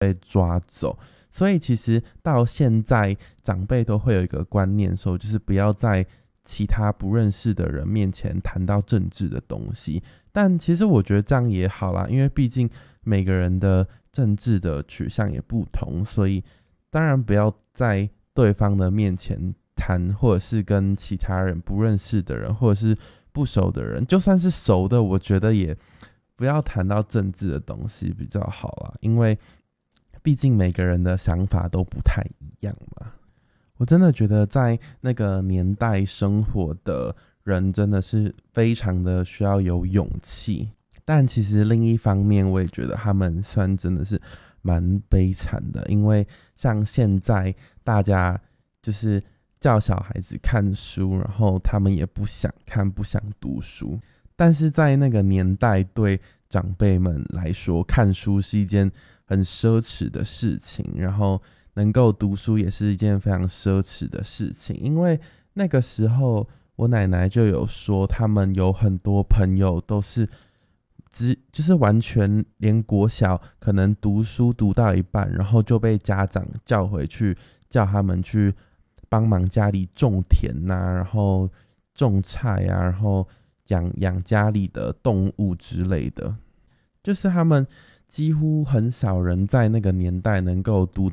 被抓走。所以其实到现在长辈都会有一个观念说，就是不要在其他不认识的人面前谈到政治的东西。但其实我觉得这样也好啦，因为毕竟每个人的政治的取向也不同，所以当然不要在对方的面前谈，或者是跟其他人不认识的人或者是不熟的人，就算是熟的，我觉得也不要谈到政治的东西比较好啦，因为毕竟每个人的想法都不太一样嘛。我真的觉得在那个年代生活的人真的是非常的需要有勇气，但其实另一方面我也觉得他们算真的是蛮悲惨的，因为像现在大家就是叫小孩子看书，然后他们也不想看不想读书，但是在那个年代对长辈们来说，看书是一件很奢侈的事情，然后能够读书也是一件非常奢侈的事情。因为那个时候我奶奶就有说，他们有很多朋友都是就是完全连国小可能读书读到一半，然后就被家长叫回去，叫他们去帮忙家里种田啊，然后种菜啊，然后养家里的动物之类的。就是他们几乎很少人在那个年代能够读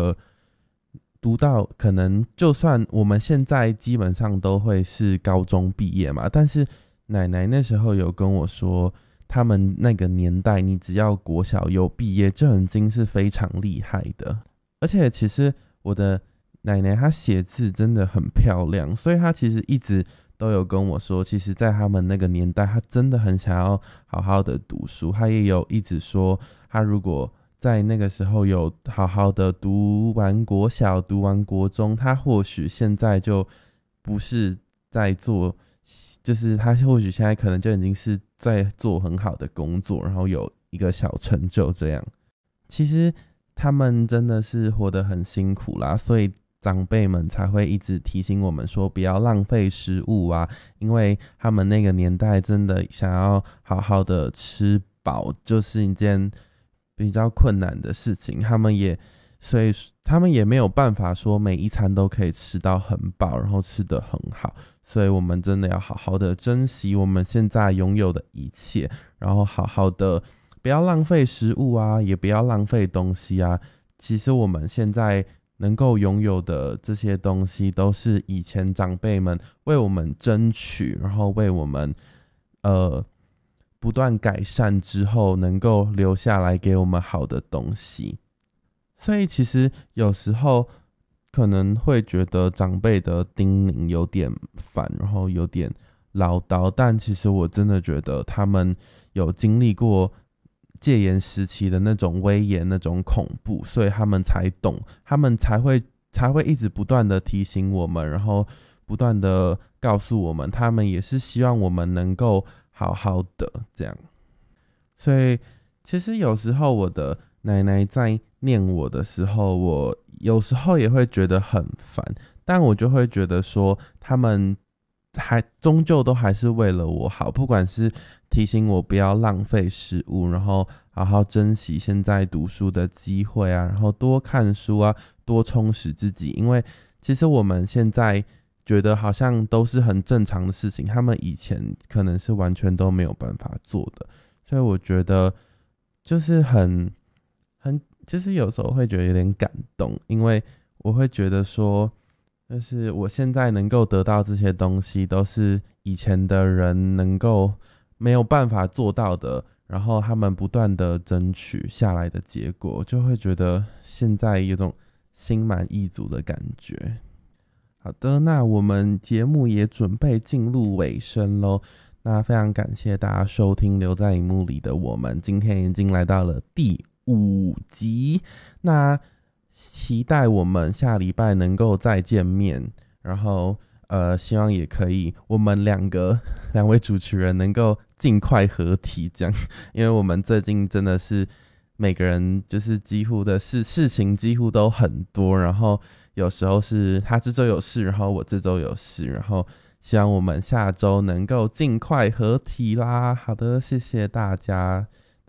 到可能就算我们现在基本上都会是高中毕业嘛，但是奶奶那时候有跟我说，他们那个年代你只要国小有毕业就已经是非常厉害的。而且其实我的奶奶她写字真的很漂亮，所以她其实一直都有跟我说，其实在他们那个年代她真的很想要好好的读书。她也有一直说，她如果在那个时候有好好的读完国小读完国中，她或许现在就不是在做，就是她或许现在可能就已经是在做很好的工作，然后有一个小成就这样。其实他们真的是活得很辛苦啦，所以长辈们才会一直提醒我们说不要浪费食物啊，因为他们那个年代真的想要好好的吃饱就是一件比较困难的事情，所以他们也没有办法说每一餐都可以吃到很饱，然后吃得很好，所以我们真的要好好的珍惜我们现在拥有的一切，然后好好的不要浪费食物啊，也不要浪费东西啊。其实我们现在能够拥有的这些东西，都是以前长辈们为我们争取，然后为我们不断改善之后，能够留下来给我们好的东西。所以其实有时候可能会觉得长辈的叮咛有点烦，然后有点唠叨，但其实我真的觉得他们有经历过戒严时期的那种威严那种恐怖，所以他们才懂，他们才会一直不断的提醒我们，然后不断的告诉我们，他们也是希望我们能够好好的这样。所以其实有时候我的奶奶在念我的时候，我有时候也会觉得很烦，但我就会觉得说他们终究都还是为了我好，不管是提醒我不要浪费食物，然后好好珍惜现在读书的机会啊，然后多看书啊，多充实自己。因为其实我们现在觉得好像都是很正常的事情，他们以前可能是完全都没有办法做的。所以我觉得就是就是有时候会觉得有点感动，因为我会觉得说，就是我现在能够得到这些东西，都是以前的人能够没有办法做到的，然后他们不断的争取下来的结果，就会觉得现在有种心满意足的感觉。好的，那我们节目也准备进入尾声咯。那非常感谢大家收听留在荧幕里的我们，今天已经来到了第5集，那期待我们下礼拜能够再见面，然后希望也可以我们两位主持人能够尽快合体这样，因为我们最近真的是每个人就是几乎的事情几乎都很多，然后有时候是他这周有事，然后我这周有事，然后希望我们下周能够尽快合体啦。好的，谢谢大家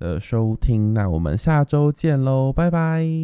的收听，那我们下周见喽，拜拜。